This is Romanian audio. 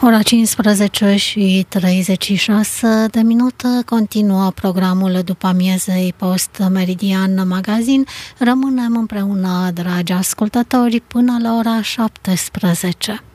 Ora 15 și 36 de minute continuă programul după amiezei Post Meridian Magazin. Rămânem împreună, dragi ascultători, până la ora 17.